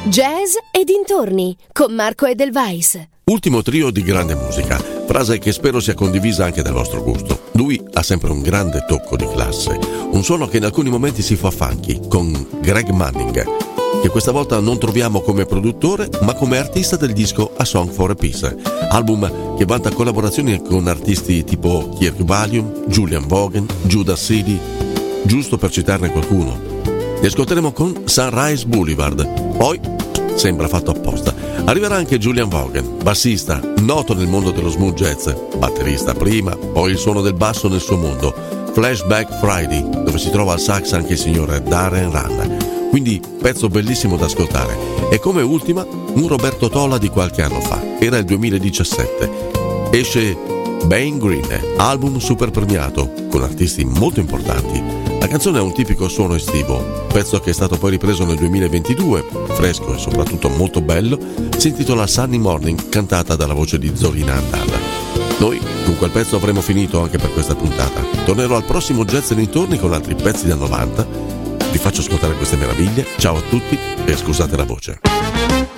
Jazz e dintorni con Marco Edelweiss. Ultimo trio di grande musica, frase che spero sia condivisa anche dal vostro gusto. Lui ha sempre un grande tocco di classe, un suono che in alcuni momenti si fa funky, con Greg Manning, che questa volta non troviamo come produttore ma come artista del disco A Song for a Peace, album che vanta collaborazioni con artisti tipo Kirk Whalum, Julian Vaughan, Judas Seeley, giusto per citarne qualcuno. Li ascolteremo con Sunrise Boulevard. Poi, sembra fatto apposta, arriverà anche Julian Vaughan, bassista, noto nel mondo dello smooth jazz, batterista prima, poi il suono del basso nel suo mondo, Flashback Friday, dove si trova al sax anche il signore Darren Rann. Quindi pezzo bellissimo da ascoltare. E come ultima, un Roberto Tola di qualche anno fa, era il 2017. Esce Bane Green, album super premiato, con artisti molto importanti. La canzone ha un tipico suono estivo, pezzo che è stato poi ripreso nel 2022, fresco e soprattutto molto bello, si intitola Sunny Morning, cantata dalla voce di Zorina Andata. Noi con quel pezzo avremo finito anche per questa puntata. Tornerò al prossimo Jazz e dintorni con altri pezzi da 90. Vi faccio ascoltare queste meraviglie. Ciao a tutti e scusate la voce.